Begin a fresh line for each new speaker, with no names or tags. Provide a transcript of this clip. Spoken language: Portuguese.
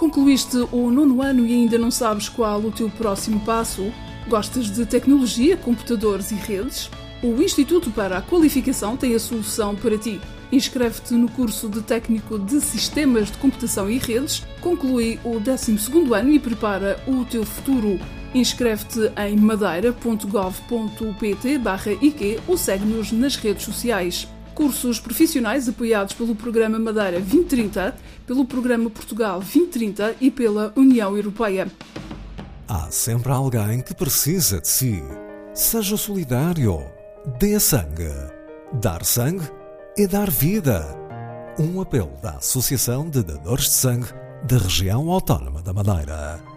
Concluíste o 9º ano e ainda não sabes qual o teu próximo passo? Gostas de tecnologia, computadores e redes? O Instituto para a Qualificação tem a solução para ti. Inscreve-te no curso de Técnico de Sistemas de Computação e Redes, conclui o 12º ano e prepara o teu futuro. Inscreve-te em madeira.gov.pt/IQ ou segue-nos nas redes sociais. Cursos profissionais apoiados pelo Programa Madeira 2030, pelo Programa Portugal 2030 e pela União Europeia.
Há sempre alguém que precisa de si. Seja solidário. Dê sangue. Dar sangue é dar vida. Um apelo da Associação de Dadores de Sangue da Região Autónoma da Madeira.